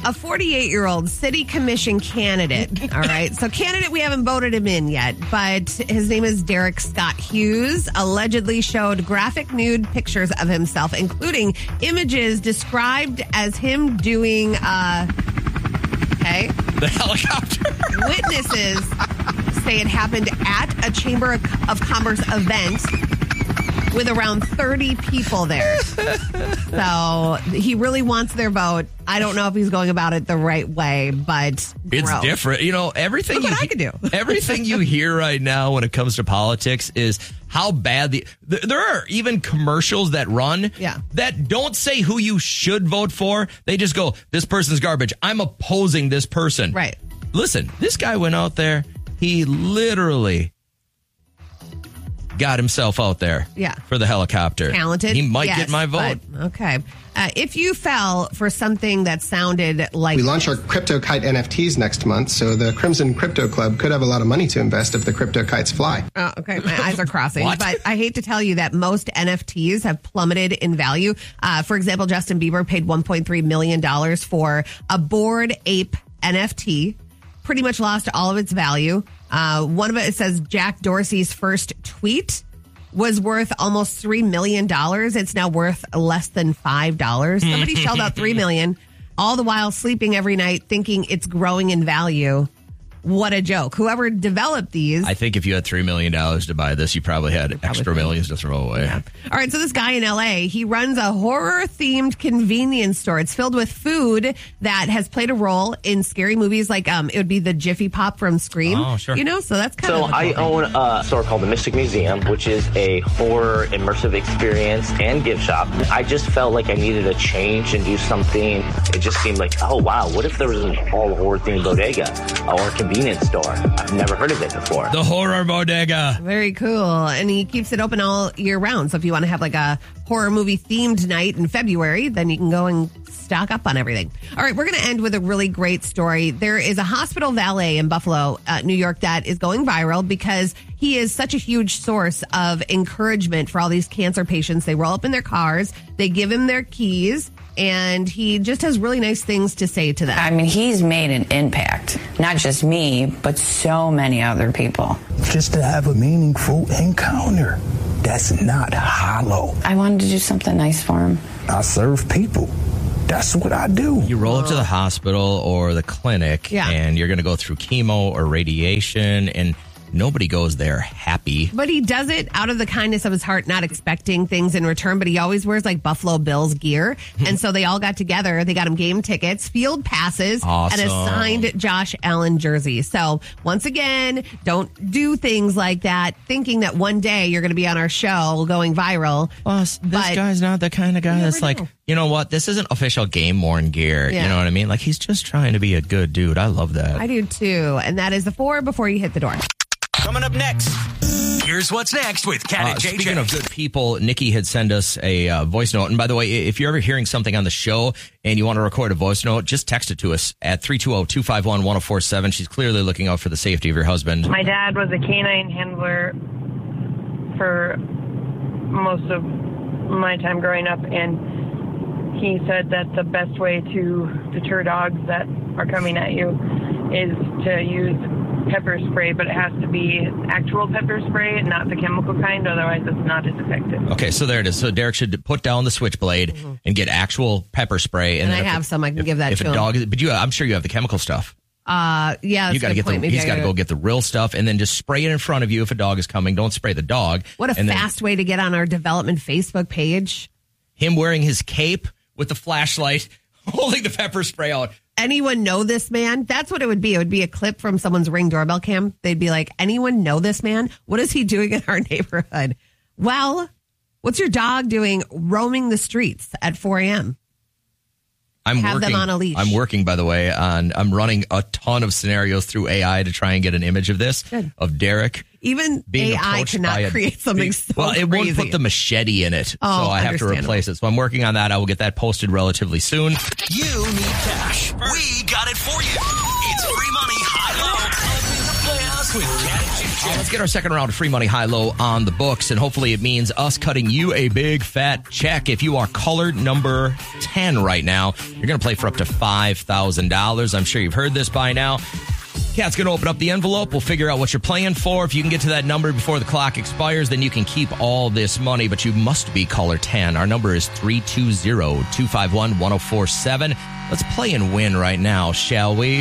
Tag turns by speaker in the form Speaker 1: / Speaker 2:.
Speaker 1: a 48-year-old city commission candidate. All right. So candidate, we haven't voted him in yet, but his name is Derek Scott Hughes, allegedly showed graphic nude pictures of himself, including images described as him doing,
Speaker 2: the helicopter.
Speaker 1: Witnesses say it happened at a Chamber of Commerce event with around 30 people there. So he really wants their vote. I don't know if he's going about it the right way, but
Speaker 2: it's different. You know, everything
Speaker 1: I could do.
Speaker 2: Everything you hear right now when it comes to politics is how bad there are even commercials that run that don't say who you should vote for. They just go, this person's garbage. I'm opposing this person.
Speaker 1: Right.
Speaker 2: Listen, this guy went out there. He literally got himself out there for the helicopter.
Speaker 1: Talented.
Speaker 2: He might get my vote.
Speaker 1: Okay. If you fell for something that sounded like...
Speaker 3: We launch our CryptoKite NFTs next month, so the Crimson Crypto Club could have a lot of money to invest if the crypto kites fly.
Speaker 1: Oh, okay, my eyes are crossing.
Speaker 2: What?
Speaker 1: But I hate to tell you that most NFTs have plummeted in value. For example, Justin Bieber paid $1.3 million for a Bored Ape NFT. Pretty much lost all of its value. One of it says Jack Dorsey's first tweet was worth almost $3 million. It's now worth less than $5. Somebody shelled out $3 million, all the while sleeping every night thinking it's growing in value. What a joke. Whoever developed these.
Speaker 2: I think if you had $3 million to buy this, you probably had extra millions to throw away.
Speaker 1: Yeah. All right. So this guy in LA, he runs a horror themed convenience store. It's filled with food that has played a role in scary movies like it would be the Jiffy Pop from Scream.
Speaker 2: Oh, sure.
Speaker 1: You know, so that's kind
Speaker 4: So
Speaker 1: of.
Speaker 4: I own a store called the Mystic Museum, which is a horror immersive experience and gift shop. I just felt like I needed a change and do something. It just seemed like, oh, wow, what if there was an all horror themed bodega or a convenience store? I've never heard of it before.
Speaker 2: The horror bodega.
Speaker 1: Very cool. And he keeps it open all year round. So if you want to have like a horror movie themed night in February, then you can go and stock up on everything. All right, we're going to end with a really great story. There is a hospital valet in Buffalo, New York, that is going viral because he is such a huge source of encouragement for all these cancer patients. They roll up in their cars, they give him their keys, and he just has really nice things to say to them.
Speaker 5: I mean, he's made an impact. Not just me, but so many other people.
Speaker 6: Just to have a meaningful encounter. That's not hollow.
Speaker 5: I wanted to do something nice for him.
Speaker 6: I serve people. That's what I do.
Speaker 2: You roll up to the hospital or the clinic and you're going to go through chemo or radiation, and nobody goes there happy.
Speaker 1: But he does it out of the kindness of his heart, not expecting things in return. But he always wears like Buffalo Bills gear. And so they all got together. They got him game tickets, field passes, and a signed Josh Allen jersey. So once again, don't do things like that, thinking that one day you're going to be on our show going viral.
Speaker 2: Plus, this guy's not the kind of guy that's like, you know what? This isn't official game worn gear.
Speaker 1: Yeah.
Speaker 2: You know what I mean? Like, he's just trying to be a good dude. I love that.
Speaker 1: I do too. And that is the 4 before you hit the door.
Speaker 7: Coming up next, here's what's next with Kat and JJ.
Speaker 2: Speaking of good people, Nikki had sent us a voice note. And by the way, if you're ever hearing something on the show and you want to record a voice note, just text it to us at 320-251-1047. She's clearly looking out for the safety of your husband.
Speaker 8: My dad was a canine handler for most of my time growing up, and he said that the best way to deter dogs that are coming at you is to use pepper spray, but it has to be actual pepper spray, not the chemical kind, otherwise it's not as effective.
Speaker 2: Okay, so there it is. So Derek should put down the switchblade and get actual pepper spray.
Speaker 1: And I have some. I can give that to him.
Speaker 2: But I'm sure you have the chemical stuff.
Speaker 1: Yeah,
Speaker 2: you got to get he's got to go get the real stuff and then just spray it in front of you if a dog is coming. Don't spray the dog.
Speaker 1: What a fast way to get on our development Facebook page.
Speaker 2: Him wearing his cape with the flashlight, holding the pepper spray out.
Speaker 1: Anyone know this man? That's what it would be. It would be a clip from someone's Ring doorbell cam. They'd be like, anyone know this man? What is he doing in our neighborhood? Well, what's your dog doing roaming the streets at 4 a.m.? Have them on a leash.
Speaker 2: I'm working, by the way, I'm running a ton of scenarios through AI to try and get an image of this, of Derek.
Speaker 1: Even
Speaker 2: being
Speaker 1: AI cannot create something so
Speaker 2: well, it
Speaker 1: crazy.
Speaker 2: won't put the machete in it,
Speaker 1: oh,
Speaker 2: so I have to replace it. So I'm working on that. I will get that posted relatively soon.
Speaker 7: You need cash. We got it for you. It's free money, high low. House with Cat and Jim Jim.
Speaker 2: Let's get our second round of free money high-low on the books, and hopefully it means us cutting you a big fat check. If you are colored number 10 right now, you're going to play for up to $5,000. I'm sure you've heard this by now. Cat's going to open up the envelope. We'll figure out what you're playing for. If you can get to that number before the clock expires, then you can keep all this money, but you must be color 10. Our number is 320-251-1047. Let's play and win right now, shall we?